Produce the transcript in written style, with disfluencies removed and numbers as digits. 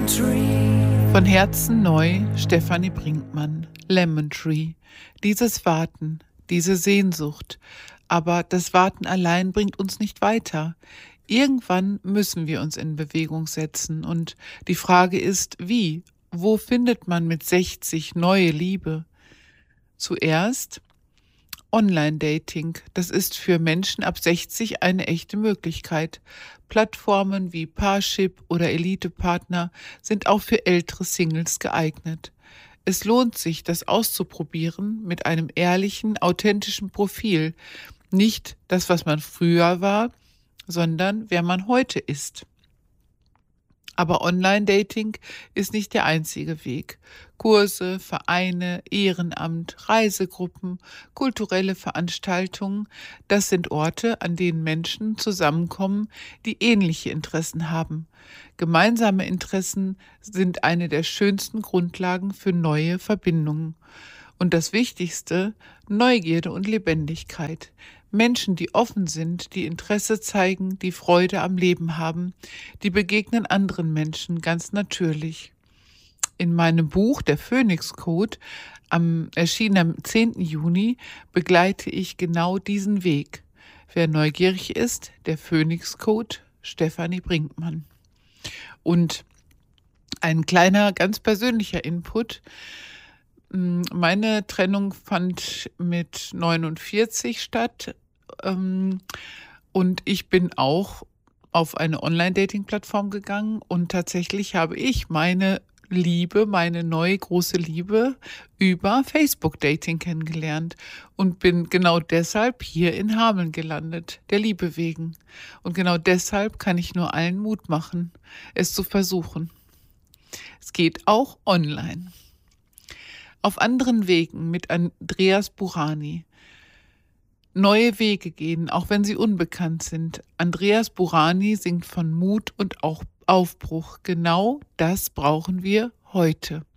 Von Herzen neu, Stefanie Brinkmann, Lemon Tree. Dieses Warten, diese Sehnsucht. Aber das Warten allein bringt uns nicht weiter. Irgendwann müssen wir uns in Bewegung setzen. Und die Frage ist, wie? Wo findet man mit 60 neue Liebe? Zuerst Online-Dating. Das ist für Menschen ab 60 eine echte Möglichkeit. Plattformen wie Parship oder Elite-Partner sind auch für ältere Singles geeignet. Es lohnt sich, das auszuprobieren mit einem ehrlichen, authentischen Profil. Nicht das, was man früher war, sondern wer man heute ist. Aber Online-Dating ist nicht der einzige Weg. Kurse, Vereine, Ehrenamt, Reisegruppen, kulturelle Veranstaltungen, das sind Orte, an denen Menschen zusammenkommen, die ähnliche Interessen haben. Gemeinsame Interessen sind eine der schönsten Grundlagen für neue Verbindungen. Und das Wichtigste, Neugierde und Lebendigkeit. Menschen, die offen sind, die Interesse zeigen, die Freude am Leben haben, die begegnen anderen Menschen ganz natürlich. In meinem Buch Der Phoenix Code, erschienen am 10. Juni, begleite ich genau diesen Weg. Wer neugierig ist, der Phoenix Code, Stefanie Brinkmann. Und ein kleiner, ganz persönlicher Input. Meine Trennung fand mit 49 statt und ich bin auch auf eine Online-Dating-Plattform gegangen und tatsächlich habe ich meine Liebe, meine neue große Liebe über Facebook-Dating kennengelernt und bin genau deshalb hier in Hameln gelandet, der Liebe wegen. Und genau deshalb kann ich nur allen Mut machen, es zu versuchen. Es geht auch online. Auf anderen Wegen mit Andreas Burani. Neue Wege gehen, auch wenn sie unbekannt sind. Andreas Burani singt von Mut und auch Aufbruch. Genau das brauchen wir heute.